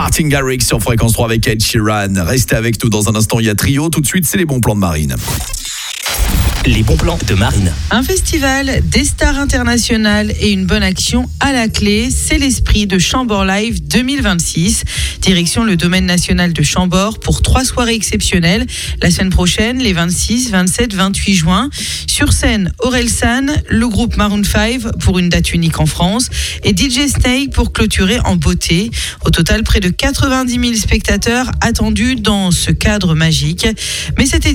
Martin Garrix sur Fréquence 3 avec Ed Sheeran. Restez avec nous dans un instant, il y a Trio. Tout de suite, c'est les bons plans de Marine. Les bons plans de Marine. Un festival, des stars internationales et une bonne action à la clé, c'est l'esprit de Chambord Live 2026. Direction le domaine national de Chambord pour 3 soirées exceptionnelles. La semaine prochaine, les 26, 27, 28 juin. Sur scène, Orelsan, le groupe Maroon 5 pour une date unique en France et DJ Snake pour clôturer en beauté. Au total, près de 90 000 spectateurs attendus dans ce cadre magique. Mais cette